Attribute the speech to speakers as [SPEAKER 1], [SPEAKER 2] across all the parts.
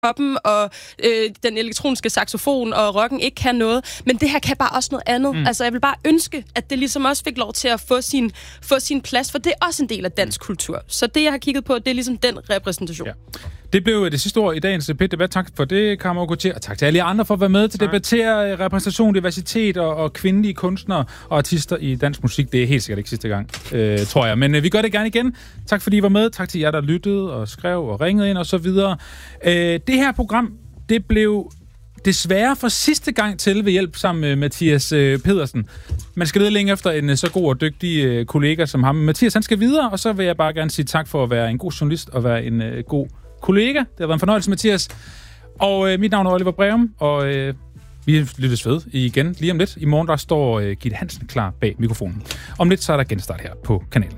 [SPEAKER 1] poppen og den elektroniske saxofon og rocken ikke kan noget, men det her kan bare også noget andet. Altså, jeg vil bare ønske, at det ligesom også fik lov til at få sin plads, for det er også en del af dansk kultur. Så det, jeg har kigget på, det er ligesom den repræsentation. Ja. Det blev det sidste ord i dagens P1-debat. Tak for det, Kammer Gautier, og tak til alle jer andre for at være med til at debattere repræsentation, diversitet og kvindelige kunstnere og artister i dansk musik. Det er helt sikkert ikke sidste gang, tror jeg. Men vi gør det gerne igen. Tak fordi I var med. Tak til jer, der lyttede og skrev og ringede ind og så videre. Det her program, det blev desværre for sidste gang til ved hjælp sammen med Mathias Pedersen. Man skal lede længe efter en så god og dygtig kollega som ham. Mathias, han skal videre, og så vil jeg bare gerne sige tak for at være en god journalist og være en god kollega. Det har været en fornøjelse, Mathias. Og mit navn er Oliver Breum, og vi lyttes ved igen lige om lidt. I morgen der står Gitte Hansen klar bag mikrofonen. Om lidt så er der genstart her på kanalen.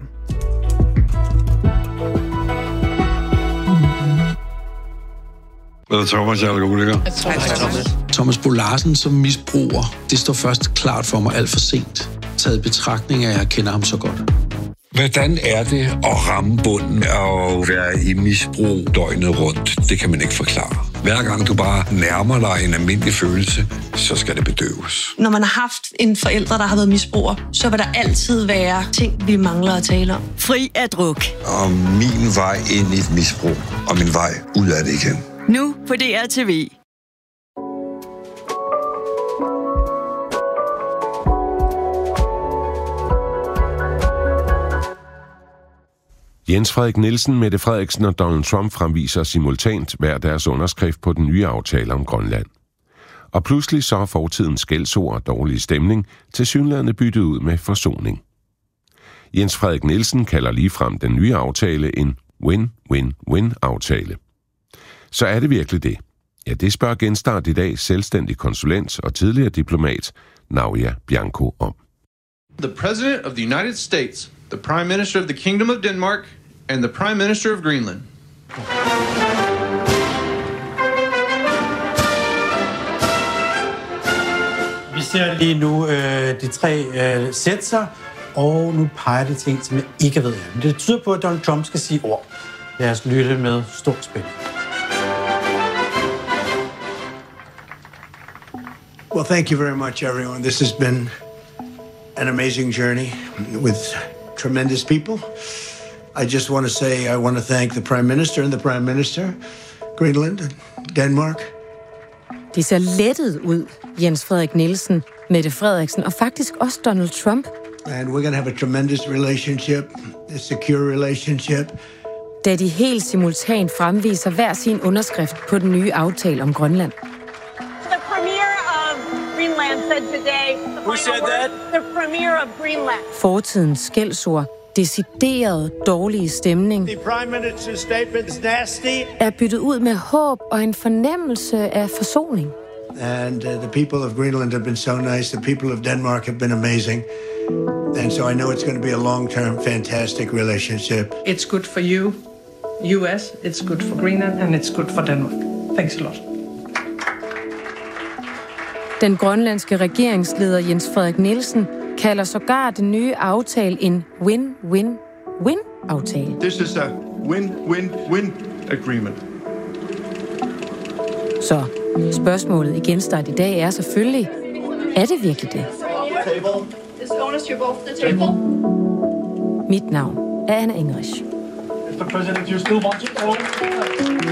[SPEAKER 2] Thomas, jeg er kollega.
[SPEAKER 3] Thomas Bo Larsen som misbruger, det står først klart for mig alt for sent. Taget betragtning af, at jeg kender ham så godt.
[SPEAKER 2] Hvordan er det at ramme bunden og være i misbrug døgnet rundt? Det kan man ikke forklare. Hver gang du bare nærmer dig en almindelig følelse, så skal det bedøves.
[SPEAKER 4] Når man har haft en forælder, der har været misbruger, så vil der altid være ting, vi mangler at tale om.
[SPEAKER 5] Fri af druk.
[SPEAKER 2] Og min vej ind i et misbrug, og min vej ud af det igen.
[SPEAKER 5] Nu på DRTV.
[SPEAKER 6] Jens Frederik Nielsen, Mette Frederiksen og Donald Trump fremviser simultant hver deres underskrift på den nye aftale om Grønland. Og pludselig så er fortidens skældsord og dårlig stemning tilsyneladende byttet ud med forsoning. Jens Frederik Nielsen kalder ligefrem den nye aftale en win-win-win-aftale. Så er det virkelig det? Ja, det spørger Genstart i dag selvstændig konsulent og tidligere diplomat Naoya Bianco om.
[SPEAKER 7] The President of the United States, the Prime Minister of the Kingdom of Denmark, and the Prime Minister of Greenland.
[SPEAKER 8] Vi ser lige nu de tre sætte sig, og nu peger det ting, som jeg ikke ved. Men det tyder på, at Donald Trump skal sige ord. Lad os lytte med stor spænding.
[SPEAKER 9] Well, thank you very much, everyone. This has been an amazing journey with tremendous people. I just want to say I want to thank the Prime Minister and the Prime Minister, Greenland and Denmark.
[SPEAKER 10] De ser lettet ud, Jens Frederik Nielsen, Mette Frederiksen og faktisk også Donald Trump.
[SPEAKER 9] And we're going to have a tremendous relationship, a secure relationship.
[SPEAKER 10] Da de helt simultant fremviser hver sin underskrift på den nye aftale om Grønland.
[SPEAKER 11] The premier of Greenland said today,
[SPEAKER 12] Who said that?
[SPEAKER 11] The premier of Greenland.
[SPEAKER 10] Fortidens skældsord, decideret dårlige stemning,
[SPEAKER 12] The prime minister's statement is nasty.
[SPEAKER 10] er byttet ud med håb og en fornemmelse af forsoning.
[SPEAKER 9] And the people of Greenland have been so nice. The people of Denmark have been amazing. And so I know it's going to be a long-term, fantastic relationship.
[SPEAKER 13] It's good for you, US, it's good for Greenland, and it's good for Denmark. Thanks a lot.
[SPEAKER 10] Den grønlandske regeringsleder Jens Frederik Nielsen kalder sågar den nye aftale en win-win-win-aftale.
[SPEAKER 14] This is a win-win-win agreement.
[SPEAKER 10] Så spørgsmålet i Genstart i dag er selvfølgelig, er det virkelig det? Mit navn er Anna English.
[SPEAKER 12] Mr. President, you still want to talk?